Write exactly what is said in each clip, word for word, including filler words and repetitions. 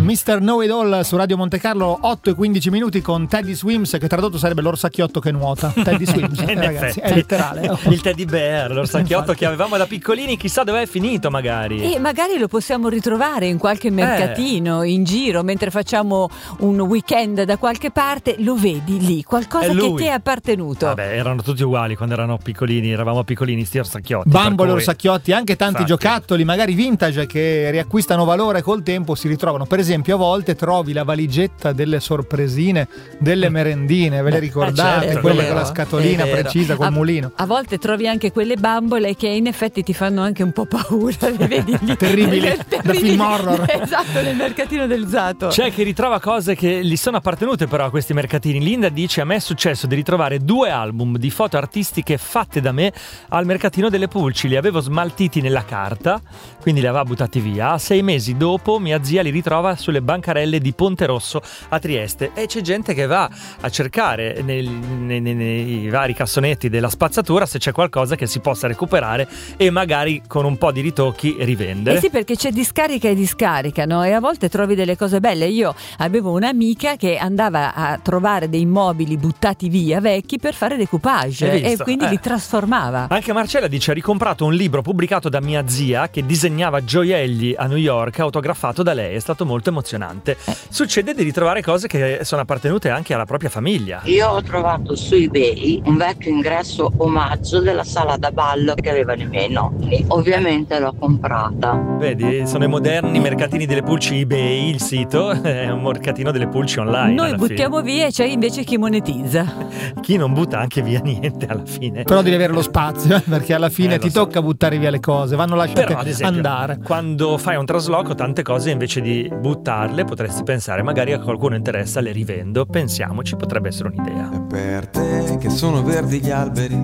mister Know It All su Radio Monte Carlo, otto e quindici minuti con Teddy Swims, che tradotto sarebbe l'orsacchiotto che nuota. Teddy Swims, eh, ragazzi, è letterale. Oh. Il teddy bear, l'orsacchiotto che avevamo da piccolini, chissà dove è finito magari. E magari lo possiamo ritrovare in qualche mercatino, eh. in giro, mentre facciamo un weekend da qualche parte, lo vedi lì, qualcosa che ti è appartenuto. Vabbè, erano tutti uguali quando erano piccolini, eravamo piccolini, sti orsacchiotti. Bambole, orsacchiotti, anche tanti Infatti. giocattoli, magari vintage, che riacquistano valore col tempo, si ritrovano. Per esempio, a volte trovi la valigetta delle sorpresine, delle merendine, ve le ricordate? Eh, certo, quelle vero, con la scatolina precisa, col a, mulino. A volte trovi anche quelle bambole che in effetti ti fanno anche un po' paura, le vedi lì. Terribili, da film horror. Esatto, nel mercatino del usato. C'è chi ritrova cose che gli sono appartenute però a questi mercatini. Linda dice: a me è successo di ritrovare due album di foto artistiche fatte da me al mercatino delle Pulci. Li avevo smaltiti nella carta, quindi li aveva buttati via. Sei mesi dopo mia zia li ritrova sulle bancarelle di Ponte Rosso a Trieste, e c'è gente che va a cercare nei, nei, nei, nei vari cassonetti della spazzatura se c'è qualcosa che si possa recuperare e magari con un po' di ritocchi rivendere. Eh sì, perché c'è discarica e discarica, no? E a volte trovi delle cose belle. Io avevo un'amica che andava a trovare dei mobili buttati via vecchi per fare decoupage e quindi eh. li trasformava. Anche Marcella dice: ha ricomprato un libro pubblicato da mia zia che disegnava gioielli a New York, autografato da lei, è stato molto emozionante. Eh. Succede di ritrovare cose che sono appartenute anche alla propria famiglia. Io ho trovato su eBay un vecchio ingresso omaggio della sala da ballo che avevano i miei nonni, ovviamente l'ho comprata. Vedi, sono i moderni mercatini delle pulci eBay, il sito è un mercatino delle pulci online. Noi buttiamo fine. via e c'è invece chi monetizza. Chi non butta anche via niente alla fine. Però devi avere lo spazio, eh, perché alla fine eh, ti so. tocca buttare via le cose, vanno lasciate Però, ad esempio, andare. Quando fai un trasloco, tante cose invece di buttarle potresti pensare: magari a qualcuno interessa, le rivendo. Pensiamoci, potrebbe essere un'idea. È per te che sono verdi gli alberi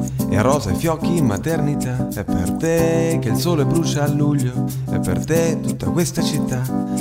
e rosa i fiocchi in maternità. È per te che il sole brucia a luglio. È per te tutta questa città.